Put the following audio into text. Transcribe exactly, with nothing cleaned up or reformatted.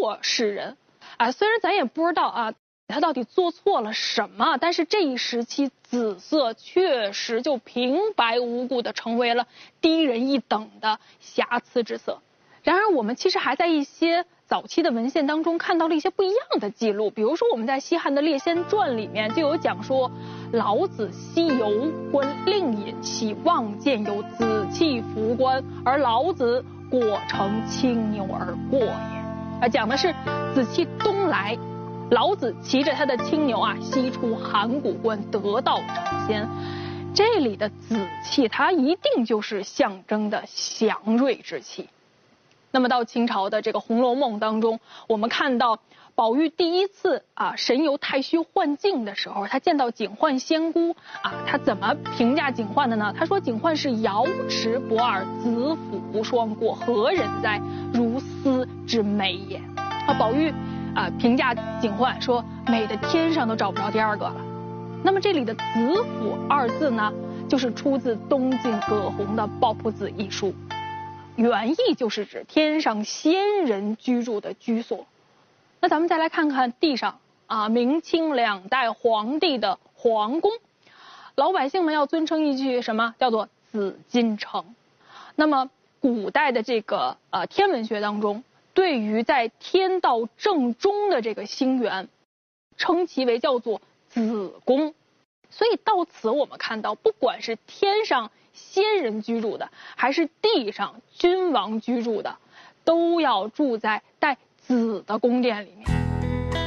错世人。啊，虽然咱也不知道啊，他到底做错了什么，但是这一时期紫色确实就平白无故的成为了低人一等的瑕疵之色。然而我们其实还在一些早期的文献当中看到了一些不一样的记录，比如说我们在西汉的《列仙传》里面就有讲说，老子昔游观令尹，喜望见有紫气服冠，而老子果乘青牛而过也。啊，讲的是紫气东来，老子骑着他的青牛啊，西出函谷关，得道成仙。这里的紫气，它一定就是象征的祥瑞之气。那么到清朝的这个《红楼梦》当中，我们看到宝玉第一次啊神游太虚幻境的时候，他见到警幻仙姑啊，他怎么评价警幻的呢？他说警幻是瑶池不二，紫府无双过，何人哉？如斯之美也。啊，宝玉啊评价警幻说美的天上都找不着第二个了。那么这里的紫府二字呢，就是出自东晋葛洪的《抱朴子》一书。原意就是指天上仙人居住的居所。那咱们再来看看地上啊，明清两代皇帝的皇宫，老百姓们要尊称一句什么？叫做紫禁城。那么古代的这个呃天文学当中，对于在天道正中的这个星源，称其为叫做紫宫。所以到此我们看到，不管是天上仙人居住的，还是地上君王居住的，都要住在带紫的宫殿里面。